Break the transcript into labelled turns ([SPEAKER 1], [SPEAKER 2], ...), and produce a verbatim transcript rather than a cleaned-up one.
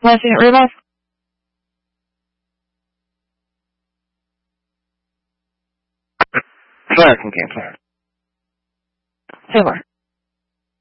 [SPEAKER 1] Pressing it, Reba.
[SPEAKER 2] Sorry, I can cancel.
[SPEAKER 1] Taylor.